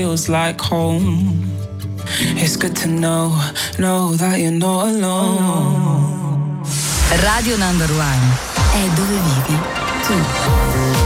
feels like home. It's good to know that you're not alone. Radio Number One è dove vivi tu.